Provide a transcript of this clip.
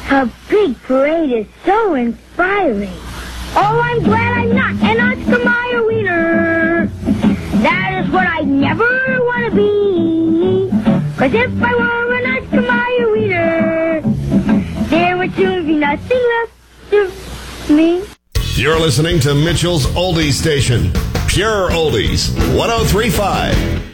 A big parade is so inspiring. Oh, I'm glad I'm not an Oscar Mayer wiener. That is what I never want to be. 'Cause if I were an Oscar Mayer wiener, there would soon be nothing left of me. You're listening to Mitchell's Oldies Station. Pure Oldies, 103.5.